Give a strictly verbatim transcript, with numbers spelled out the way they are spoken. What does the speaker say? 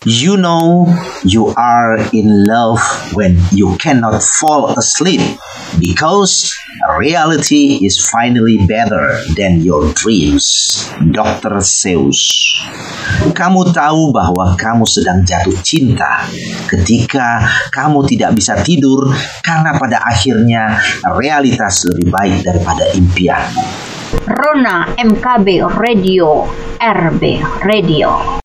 You know you are in love when you cannot fall asleep because reality is finally better than your dreams. dokter Seuss. Kamu tahu bahwa kamu sedang jatuh cinta ketika kamu tidak bisa tidur karena pada akhirnya realitas lebih baik daripada impian. Rona M K B Radio, R B Radio.